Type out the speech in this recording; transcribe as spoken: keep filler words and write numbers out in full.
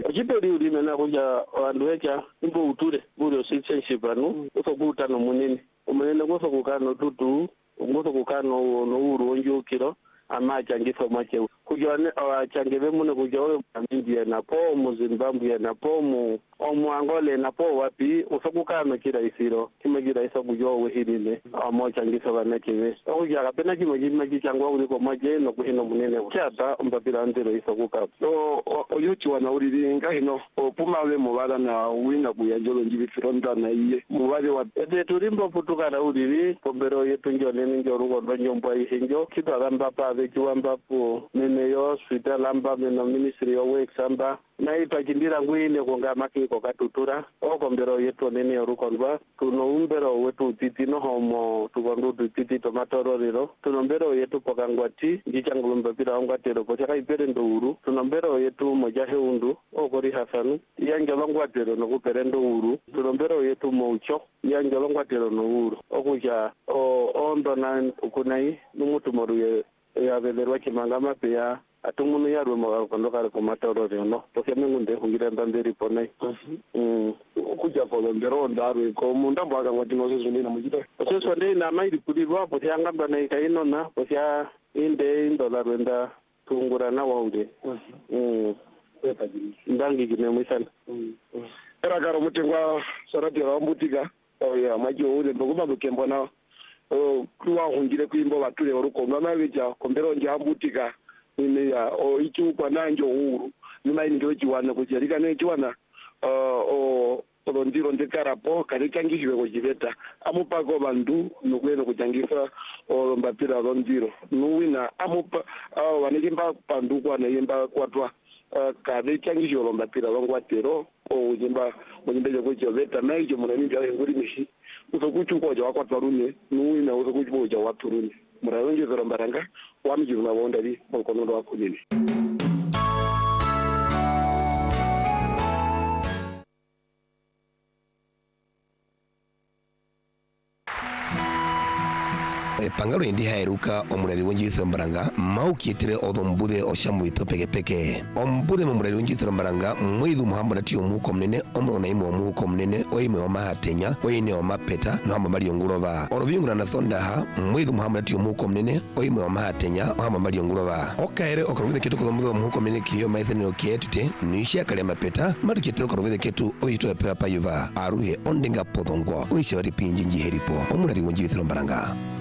Achiperi urime na kuja wanduecha imbo uture buri citizenship anu usokuta no munene umunene goso kukano tutu ngoso kukano no uru onjukiro ama changiso mache kujone achangebe mune kujowe India na po mu Zimbabwe na po mu omu Angola na po wapi usokukano kira isiro kimegira isa kujowe hilile ama changiso banakiwe okuja kapena kimoji maji changwa uri ko maje no kuhino munene kyata umbapira ndero isokuka so oyuchi wana uri ngahino opumawe mubala na wina kuyajolo njibifiro ndana iye mubale wa ede turimbo putukana uri pombero yetu njone ninjo rugo ndonyomba ihinjo kitagamba pa vekiwamba po nene yo swita lamba meno ministry of work samba na ipachindira ngwine konga makiko katutura okombero yetu nene yorukondwa tuno umbero wetu titi no homo tukondu titi tomatoro rero tunombero yetu pokangwati ndichangulumba pira ngwatero pochaka ipere nduru tunombero yetu mojahe undu okori hasanu yanje longwatero no kupere nduru tunombero yetu mocho yanje longwatero no uru okuja o ondo na ukunai numutu moruye ya velerwa kimangama pia atumunu ya rumo kondoka ko matoro no porque mengunde hungira ndanderi ponai mm kuja polo ndero ndaru ko munda mbaga ngati no zezuni na mujita seso ndei na mairi kulirwa pote angamba na ikaino na pote inde indola rwenda tungura na waunde mm ndangi gine mwisana era karo mutengwa sarati wa mbutika oya majo ule ndoguma bukembo na o kuwa hungire kuimbo batule oruko mama beja kombero nje ambutika ine ya o ichu kwa nanjo uru nima ndio chiwana kujarika ne chiwana o o ndiro ndekarapo karikangiwe kujibeta amupako bandu nokweno kuchangisa o mbapira ndiro nuwina amupa wanelimba pandu kwa neyimba kwatwa karikangiwe lombapira longwatero o jimba mwenyeje kujibeta na ijo munani ndio nguri mishi usokuchu kwa jawa kwatwa rune nuwina usokuchu kwa jawa turune muraronje zorombaranga wamijuru na wondari bokonondo wakunini Pangalo indi hairuka omurari wonji thombaranga maukitire odombude oshamu itopeke peke ombude omurari wonji thombaranga mwidu muhambo na tiyo muko mnene omrona imo muko mnene oime oma hatenya oine oma peta no hamba mali ngurova orovyunguna na thondaha mwidu muhambo na tiyo muko mnene oime oma hatenya hamba mali ngurova okaere okarovide ketu ko muko muko mnene kiyo maithene oketute nisha kale mapeta matu kitiro okarovide ketu oyito pepa yuva aruhe ondinga podongo oisha bari pinjinji heripo omurari wonji thombaranga.